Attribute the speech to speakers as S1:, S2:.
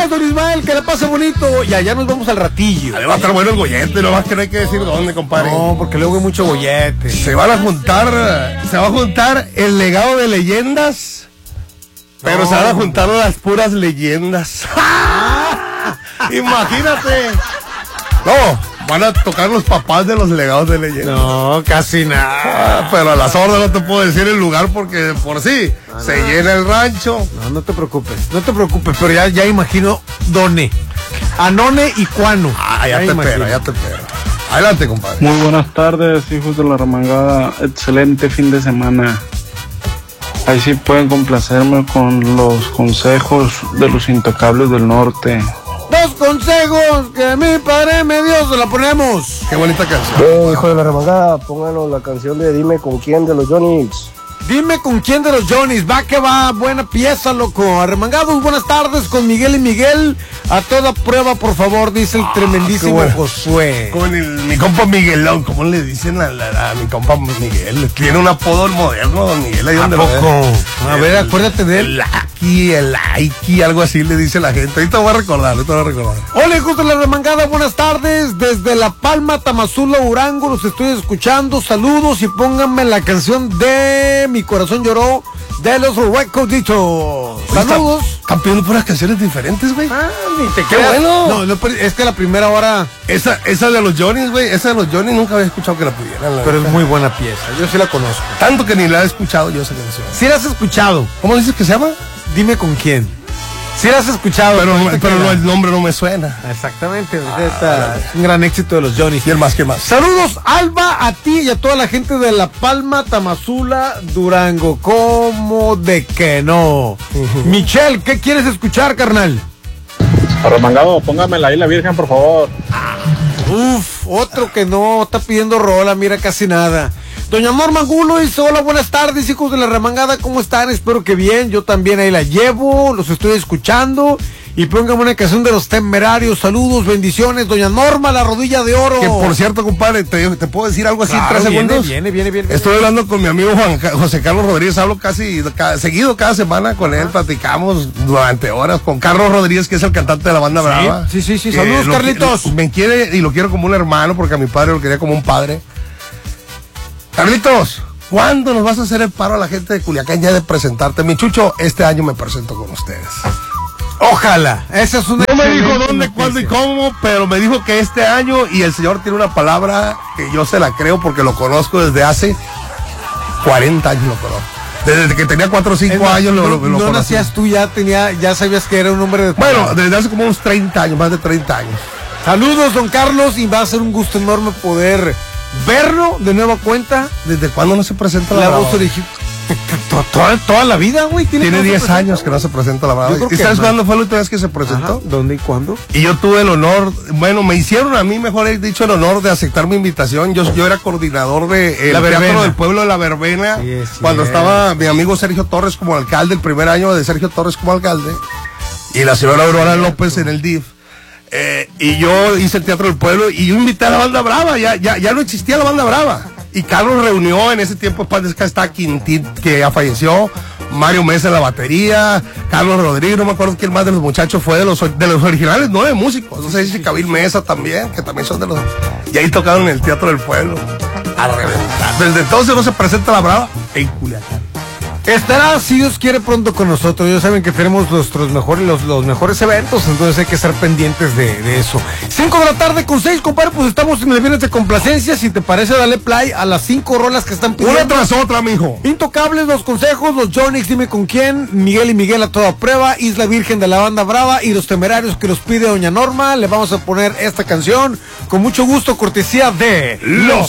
S1: Don Ismael, que le pase bonito. Y allá nos vamos al ratillo.
S2: Ahí va a estar bueno el gollete, nomás que no hay que decir dónde, compadre.
S1: No, porque luego hay mucho gollete.
S2: Se va a juntar el legado de leyendas, pero
S1: No.
S2: se van a juntar las puras leyendas. Imagínate. No, van a tocar los papás de los legados de leyendas.
S1: No, casi nada.
S2: Pero a las órdenes no te puedo decir el lugar porque por sí se llena el rancho.
S1: No te preocupes, pero ya imagino Done, Anone y Cuano.
S2: Ya te espero. Adelante, compadre.
S3: Muy buenas tardes, hijos de la remangada. Excelente fin de semana. Ahí sí pueden complacerme con los consejos de los intocables del norte.
S1: Dos consejos que mi padre me dio, se la ponemos.
S2: Qué bonita canción.
S4: Hijo de la remangada, pónganos la canción de Dime con quién de los Johnny's.
S1: Dime con quién de los Johnny's, va que va, buena pieza, loco. Arremangados, buenas tardes con Miguel y Miguel. A toda prueba, por favor, dice el tremendísimo
S2: bueno.
S1: Josué.
S2: Con mi compa Miguelón, ¿cómo le dicen a mi compa Miguel? Tiene un apodo moderno, don Miguel. Ahí
S1: ¿A
S2: donde
S1: poco? A ver, acuérdate de él.
S2: El Aiki, algo así le dice la gente. Ahorita voy a recordar.
S1: Hola, hijos de la remangada, buenas tardes. Desde La Palma, Tamazula, Durango, los estoy escuchando. Saludos y pónganme la canción de Mi Corazón Lloró de los Recoditos. Saludos.
S2: Campeón, puras canciones diferentes, güey.
S1: Ni te
S2: Qué
S1: creas.
S2: bueno.
S1: No, es que la primera hora.
S2: Esa de los Johnny's, güey. Esa de los Johnny's nunca había escuchado que la pudieran.
S1: Pero es muy buena pieza. Yo sí la conozco.
S2: Tanto que ni la he escuchado yo esa canción.
S1: Sí la has escuchado.
S2: ¿Cómo dices que se llama?
S1: Dime con quién. Sí la has escuchado.
S2: Pero no, el nombre no me suena.
S1: Exactamente. Es un gran éxito de los Johnny's.
S2: ¿Y el más que más?
S1: Saludos, Alba, a ti y a toda la gente de La Palma, Tamazula, Durango. ¿Cómo de que no? Michelle, ¿qué quieres escuchar, carnal?
S3: Arremangado, póngame la Isla Virgen, por favor.
S1: Uf, otro que no está pidiendo rola, mira, casi nada. Doña Norma Angulo dice: hola, buenas tardes, hijos de la remangada, ¿cómo están? Espero que bien, yo también ahí la llevo, los estoy escuchando. Y póngame una canción de Los Temerarios. Saludos, bendiciones, doña Norma, la rodilla de oro.
S2: Que por cierto, compadre, te puedo decir algo así en 3 segundos.
S1: Viene.
S2: Estoy hablando con mi amigo José Carlos Rodríguez, hablo seguido cada semana con él, platicamos durante horas con Carlos Rodríguez, que es el cantante de la banda Brava.
S1: Sí, saludos, Carlitos.
S2: Me quiere y lo quiero como un hermano, porque a mi padre lo quería como un padre. Carlitos, ¿cuándo nos vas a hacer el paro a la gente de Culiacán ya de presentarte? Mi Chucho, este año me presento con ustedes.
S1: Ojalá. Esa es una.
S2: No me dijo dónde, cuándo y cómo, pero me dijo que este año, y el señor tiene una palabra que yo se la creo porque lo conozco desde hace 40 años, lo conozco. Desde que tenía 4 o 5 años lo
S1: no
S2: conocí.
S1: nacías tú, ya sabías que era un hombre de...
S2: Bueno, desde hace como unos 30 años, más de 30 años.
S1: Saludos, don Carlos, y va a ser un gusto enorme poder verlo de nueva cuenta.
S2: ¿Desde cuándo no se presenta
S1: la
S2: Brava?
S1: voz original? Toda la vida, güey.
S2: Tiene 10 años que no se presenta la Brava. ¿Y sabes cuándo fue la última vez que se presentó?
S1: Ajá, ¿dónde y cuándo?
S2: Y yo tuve el honor, bueno, me hicieron a mí, mejor he dicho, el honor de aceptar mi invitación. Yo era coordinador de Teatro del Pueblo de La Verbena, cuando estaba mi amigo Sergio Torres como alcalde, el primer año de Sergio Torres como alcalde, y la señora Aurora López en el DIF. Y yo hice el Teatro del Pueblo y yo invité a la banda Brava, ya no existía la banda Brava. Y Carlos reunió en ese tiempo, está Quintín, que ya falleció, Mario Mesa en la batería, Carlos Rodríguez, no me acuerdo quién más de los muchachos fue, de los originales 9 músicos, no sé si Cabil Mesa también, que también son de los... Y ahí tocaron en el Teatro del Pueblo, a reventar. Desde entonces no se presenta la Brava en Culiacán.
S1: Estará, si Dios quiere, pronto con nosotros. Ya saben que tenemos los mejores eventos, entonces hay que estar pendientes de eso. 5 de la tarde con 6, compadre, pues estamos en el viernes de complacencia. Si te parece, dale play a las 5 rolas que están pidiendo.
S2: Una tras otra, mijo.
S1: Intocables, los consejos, los Johnny's, dime con quién, Miguel y Miguel a toda prueba, Isla Virgen de la banda Brava y Los Temerarios que los pide doña Norma. Le vamos a poner esta canción con mucho gusto, cortesía de
S2: Los